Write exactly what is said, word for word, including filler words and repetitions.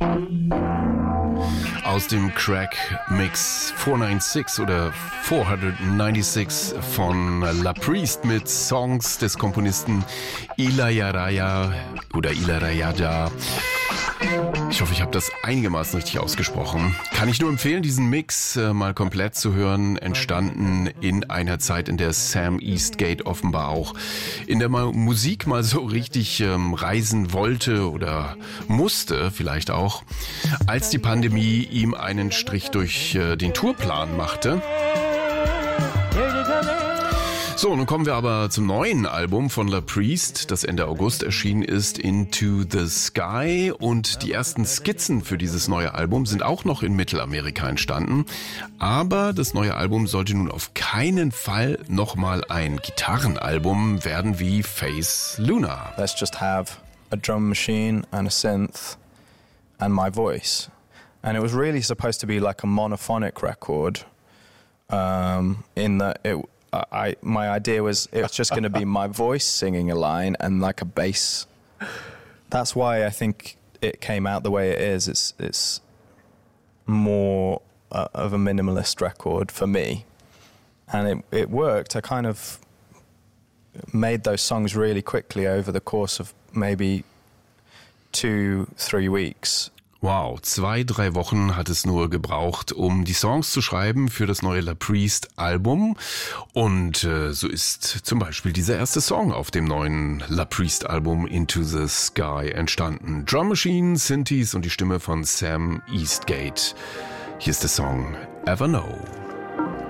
Aus dem Crack-Mix vierhundersechsundneunzig oder vierhundertsechsundneunzig von La Priest mit Songs des Komponisten Ilayaraja oder Ilayaraja. Ich hoffe, ich habe das einigermaßen richtig ausgesprochen. Kann ich nur empfehlen, diesen Mix äh, mal komplett zu hören. Entstanden in einer Zeit, in der Sam Eastgate offenbar auch in der Ma- Musik mal so richtig ähm, reisen wollte oder musste vielleicht auch, als die Pandemie ihm einen Strich durch äh, den Tourplan machte. So, nun kommen wir aber zum neuen Album von La Priest, das Ende August erschienen ist, Into the Sky. Und die ersten Skizzen für dieses neue Album sind auch noch in Mittelamerika entstanden. Aber das neue Album sollte nun auf keinen Fall nochmal ein Gitarrenalbum werden wie Face Luna. Let's just have a drum machine and a synth and my voice. And it was really supposed to be like a monophonic record, um, in that it... I my idea was it was just going to be my voice singing a line and like a bass. That's why I think it came out the way it is. It's it's more uh, of a minimalist record for me, and it it worked. I kind of made those songs really quickly over the course of maybe two, three weeks. Wow, zwei, drei Wochen hat es nur gebraucht, um die Songs zu schreiben für das neue La Priest Album. Und äh, so ist zum Beispiel dieser erste Song auf dem neuen La Priest Album Into the Sky entstanden. Drum Machine, Synthes und die Stimme von Sam Eastgate. Hier ist der Song Ever Know.